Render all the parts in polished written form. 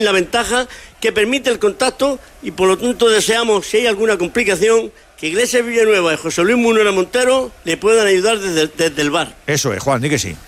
La ventaja que permite el contacto y por lo tanto deseamos, si hay alguna complicación, que Iglesias Villanueva y José Luis Munera Montero le puedan ayudar desde el VAR. Eso es, Juan, di que sí.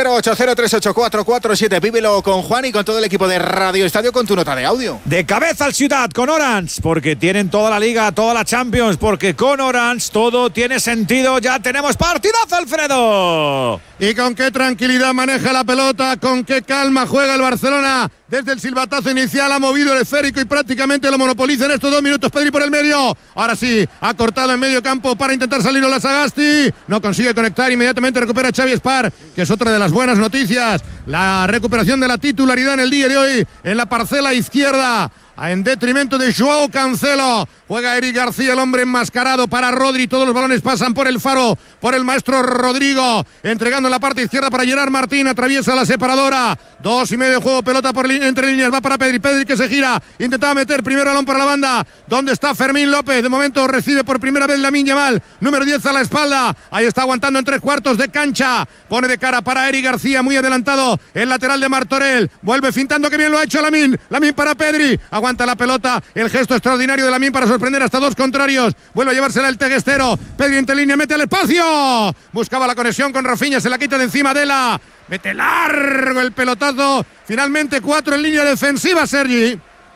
608-038447, vívelo con Juan y con todo el equipo de Radio Estadio con tu nota de audio. De cabeza al Ciudad con Orange, porque tienen toda la Liga, toda la Champions, porque con Orange todo tiene sentido. Ya tenemos partidazo, Alfredo. Y con qué tranquilidad maneja la pelota, con qué calma juega el Barcelona. Desde el silbatazo inicial ha movido el esférico y prácticamente lo monopoliza en estos 2 minutos. Pedri por el medio. Ahora sí, ha cortado en medio campo para intentar salir Ola Sagasti. No consigue conectar, inmediatamente recupera Xavi Espar, que es otra de las buenas noticias. La recuperación de la titularidad en el día de hoy en la parcela izquierda, en detrimento de Joao Cancelo. Juega Eric García, el hombre enmascarado para Rodri. Todos los balones pasan por el faro, por el maestro Rodrigo, entregando en la parte izquierda para Gerard Martín. Atraviesa la separadora. 2,5 de juego, pelota por entre líneas, va para Pedri que se gira, intentaba meter primer balón para la banda. ¿Dónde está Fermín López? De momento recibe por primera vez Lamine Yamal, número 10 a la espalda. Ahí está aguantando en 3/4 de cancha. Pone de cara para Eric García, muy adelantado el lateral de Martorell. Vuelve fintando, que bien lo ha hecho Lamine para Pedri. Aguanta la pelota, el gesto extraordinario de Lamine para sorprender hasta 2 contrarios. Vuelve a llevársela el teguestero. Pedri entre línea, mete al espacio. Buscaba la conexión con Rafinha, se la quita de encima de la. Mete largo el pelotazo. Finalmente 4 en línea defensiva, Sergi.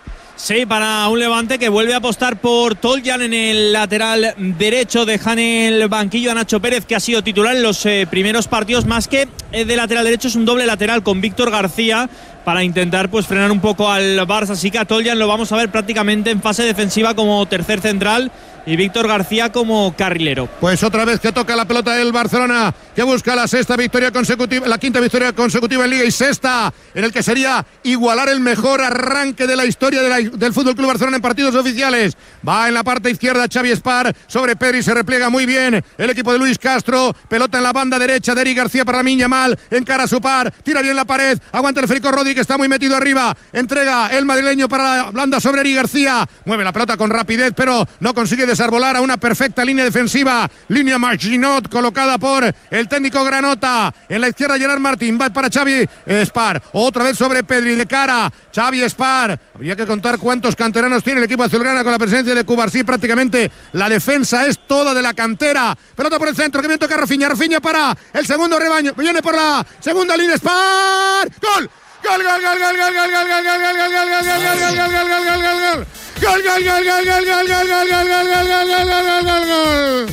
Sí, para un Levante que vuelve a apostar por Toljan en el lateral derecho. Dejan el banquillo a Nacho Pérez, que ha sido titular en los primeros partidos. Más que de lateral derecho, es un doble lateral con Víctor García para intentar pues frenar un poco al Barça. Así que a Toljan lo vamos a ver prácticamente en fase defensiva como tercer central y Víctor García como carrilero. Pues otra vez que toca la pelota del Barcelona, que busca la quinta victoria consecutiva en Liga y sexta, en el que sería igualar el mejor arranque de la historia del Fútbol Club Barcelona en partidos oficiales. Va en la parte izquierda Xavi Espar sobre Pedri, se repliega muy bien el equipo de Luis Castro. Pelota en la banda derecha de Eric García para Lamine Yamal, encara a su par, tira bien la pared, aguanta el Federico Rodri, que está muy metido arriba, entrega el madrileño para la blanda sobre Eric García, mueve la pelota con rapidez pero no consigue desarbolar a una perfecta línea defensiva. Línea Marginot colocada por el técnico Granota. En la izquierda Gerard Martín, va para Xavi Espar, otra vez sobre Pedri, de cara Xavi Espar. Habría que contar cuántos canteranos tiene el equipo azulgrana con la presencia de Cubarsí. Prácticamente la defensa es toda de la cantera. Pelota por el centro, que bien toca Rafinha para el segundo rebaño, viene por la segunda línea Espar. ¡Gol! ¡Gol, gol, gol, gol, gol, gol, gol, gol, gol, gol, gol, gol, gol, gol, gol, gol, gol, gol, gol, gol! ¡Gol, gol, gol, gol, gol, gol, gol, gol, gol, gol, gol, gol, gol, gol, gol, gol!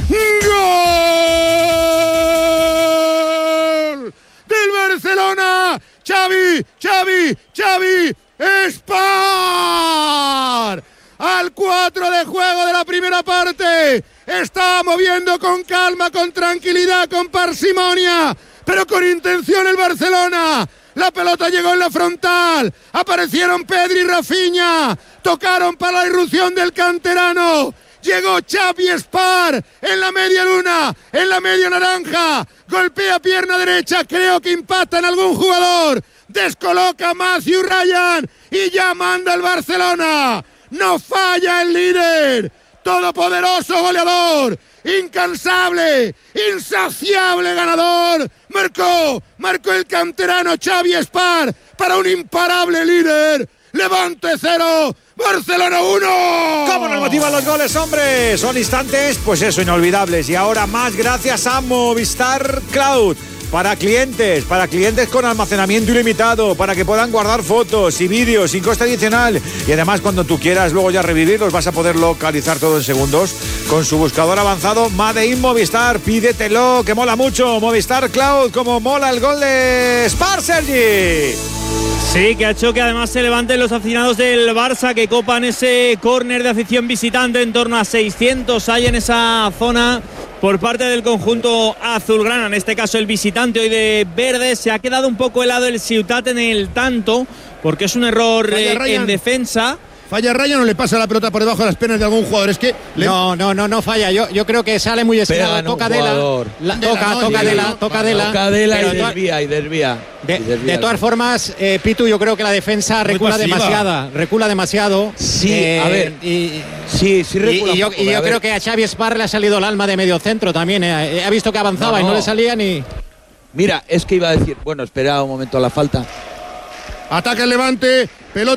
¡Gol del Barcelona! Xavi Espar. Al 4 de juego de la primera parte. Está moviendo con calma, con tranquilidad, con parsimonia, pero con intención el Barcelona. La pelota llegó en la frontal. Aparecieron Pedri y Rafinha. Tocaron para la irrupción del canterano. Llegó Xavi Espar en la media luna, en la media naranja. Golpea pierna derecha, creo que impacta en algún jugador. Descoloca a Matthew Ryan y ya manda el Barcelona. No falla el líder. Todopoderoso goleador. Incansable, insaciable ganador. Marcó el canterano Xavi Espar para un imparable líder. Levante 0, Barcelona 1. ¿Cómo nos motivan los goles, hombre? Son instantes, pues eso, inolvidables. Y ahora más gracias a Movistar Cloud. Para clientes con almacenamiento ilimitado, para que puedan guardar fotos y vídeos sin coste adicional. Y además, cuando tú quieras luego ya revivirlos, vas a poder localizar todo en segundos con su buscador avanzado Made in Movistar. Pídetelo, que mola mucho. Movistar Cloud, como mola el gol de Spar, Sergi. Sí, que ha hecho que además se levanten los aficionados del Barça, que copan ese córner de afición visitante. En torno a 600 hay en esa zona por parte del conjunto azulgrana, en este caso el visitante hoy de verde. Se ha quedado un poco helado el Ciutat en el tanto, porque es un error en defensa. Falla Ryan o le pasa la pelota por debajo de las piernas de algún jugador. Es que no falla. Yo creo que sale muy estirado. Toca Dela y desvía. De todas formas, Pitu, yo creo que la defensa recula demasiado. Sí, a ver. Sí, recula. Y yo creo que a Xavi Espar le ha salido el alma de medio centro también. Ha visto que avanzaba y no le salía ni. Mira, es que iba a decir, bueno, espera un momento la falta. Ataca el Levante, pelota